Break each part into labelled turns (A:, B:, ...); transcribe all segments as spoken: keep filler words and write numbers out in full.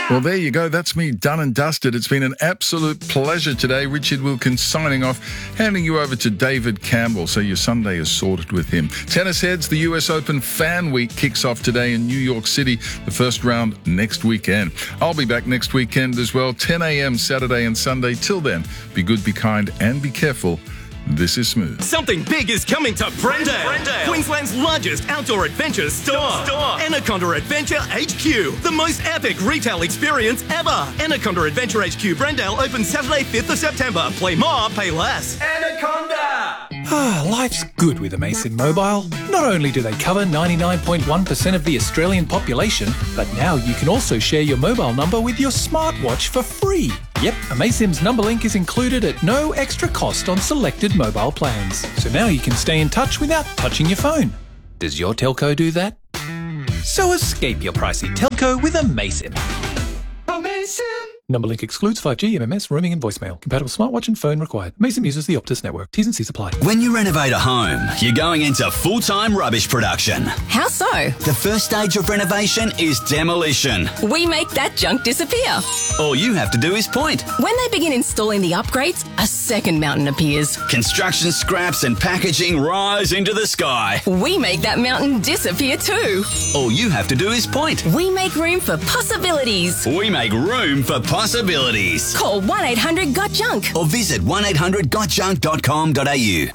A: Well, there you go. That's me done and dusted. It's been an absolute pleasure today. Richard Wilkins signing off, handing you over to David Campbell so your Sunday is sorted with him. Tennis heads, the U S Open Fan Week kicks off today in New York City. The first round next weekend. I'll be back next weekend as well, ten a.m. Saturday and Sunday. Till then, be good, be kind, and be careful. This is Smooth.
B: Something big is coming to Brendale, Brendale. Queensland's largest outdoor adventure store. store. Anaconda Adventure H Q, the most epic retail experience ever. Anaconda Adventure H Q Brendale opens Saturday, fifth of September. Play more, pay less. Anaconda!
C: Life's good with Amaysim Mobile. Not only do they cover ninety-nine point one percent of the Australian population, but now you can also share your mobile number with your smartwatch for free. Yep, Amaysim's number link is included at no extra cost on selected mobile plans. So now you can stay in touch without touching your phone. Does your telco do that? So escape your pricey telco with Amaysim. Amaysim! Number link excludes five G, M M S, roaming and voicemail. Compatible smartwatch and phone required. Amaysim uses the Optus network. T's and C's apply.
D: When you renovate a home, you're going into full-time rubbish production.
E: How so?
D: The first stage of renovation is demolition.
E: We make that junk disappear.
D: All you have to do is point.
E: When they begin installing the upgrades, a second mountain appears.
D: Construction scraps and packaging rise into the sky.
E: We make that mountain disappear too.
D: All you have to do is point.
E: We make room for possibilities.
D: We make room for possibilities.
E: Call one eight hundred got junk
D: or visit one eight hundred got junk dot com dot a u.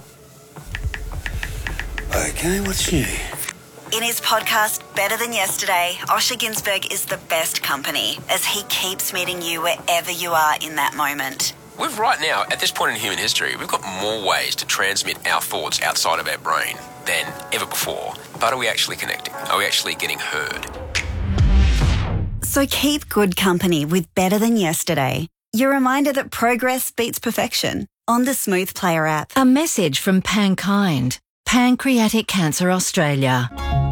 D: Okay, what's new?
F: In his podcast, Better Than Yesterday, Osher Günsberg is the best company as he keeps meeting you wherever you are in that moment.
G: We've right now, at this point in human history, we've got more ways to transmit our thoughts outside of our brain than ever before. But are we actually connecting? Are we actually getting heard?
F: So keep good company with Better Than Yesterday. Your reminder that progress beats perfection on the Smooth Player app.
H: A message from Pankind, Pancreatic Cancer Australia.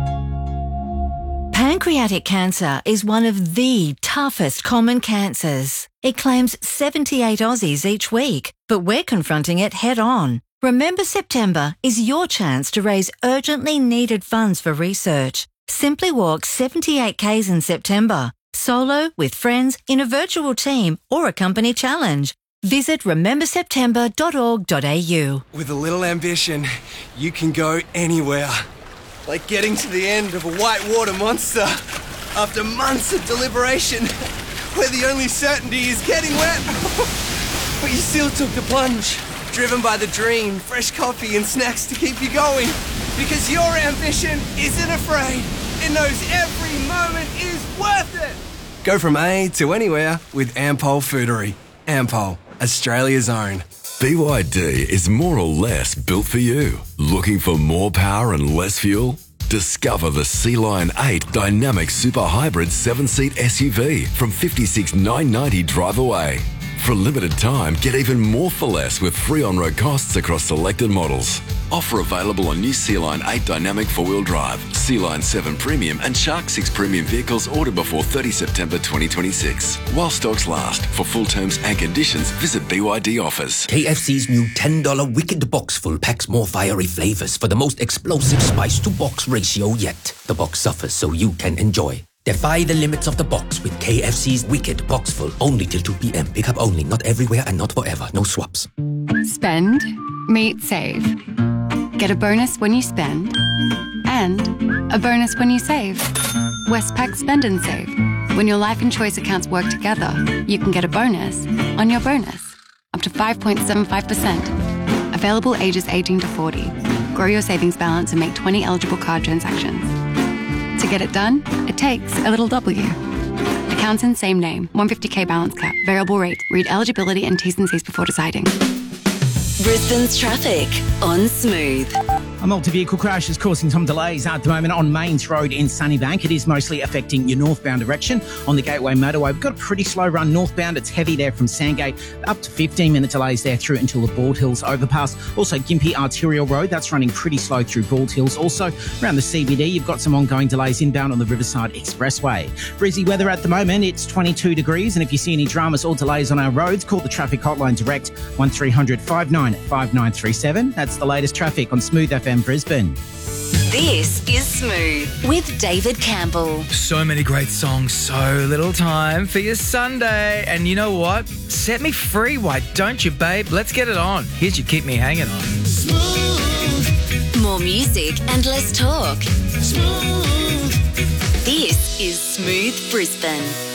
H: Pancreatic cancer is one of the toughest common cancers. It claims seventy-eight Aussies each week, but we're confronting it head on. Remember September is your chance to raise urgently needed funds for research. Simply walk seventy-eight kays in September, solo, with friends, in a virtual team, or a company challenge. Visit remember september dot org dot a u.
I: With a little ambition, you can go anywhere. Like getting to the end of a whitewater monster after months of deliberation, where the only certainty is getting wet. But you still took the plunge, driven by the dream, fresh coffee and snacks to keep you going. Because your ambition isn't afraid. It knows every moment is worth it. Go from A to anywhere with Ampol Foodery. Ampol, Australia's own.
J: B Y D is more or less built for you. Looking for more power and less fuel? Discover the Sea Lion eight Dynamic Super Hybrid seven-seat S U V from fifty-six thousand nine hundred ninety dollars drive away. For a limited time, get even more for less with free on-road costs across selected models. Offer available on new Sea Lion eight Dynamic four-wheel drive, Sea Lion seven Premium and Shark six Premium vehicles ordered before thirtieth September twenty twenty-six. While stocks last. For full terms and conditions, visit B Y D offers.
K: K F C's new ten dollar Wicked Box Full packs more fiery flavours for the most explosive spice-to-box ratio yet. The box suffers so you can enjoy. Defy the limits of the box with K F C's Wicked Box Full. Only till two p.m. Pick up only, not everywhere and not forever. No swaps.
L: Spend, meet, save. Get a bonus when you spend and a bonus when you save. Westpac Spend and Save. When your life and choice accounts work together, you can get a bonus on your bonus. Up to five point seven five percent. Available ages eighteen to forty. Grow your savings balance and make twenty eligible card transactions. To get it done, it takes a little W. Accounts in same name, one hundred fifty k balance cap, variable rate. Read eligibility and T's and C's before deciding.
F: Brisbane's traffic on Smooth.
M: A multi-vehicle crash is causing some delays at the moment on Mains Road in Sunnybank. It is mostly affecting your northbound direction. On the Gateway Motorway, we've got a pretty slow run northbound. It's heavy there from Sandgate. Up to fifteen minute delays there through until the Bald Hills overpass. Also, Gympie Arterial Road, that's running pretty slow through Bald Hills. Also, around the C B D, you've got some ongoing delays inbound on the Riverside Expressway. Breezy weather at the moment. It's twenty-two degrees. And if you see any dramas or delays on our roads, call the traffic hotline direct, one three hundred five nine five nine three seven. That's the latest traffic on Smooth F M Brisbane.
H: This is Smooth with David Campbell.
N: So many great songs, so little time for your Sunday. And you know what? Set me free, why don't you, babe? Let's get it on. Here's your Keep Me Hanging On.
H: Smooth. More music and less talk. Smooth. This is Smooth Brisbane.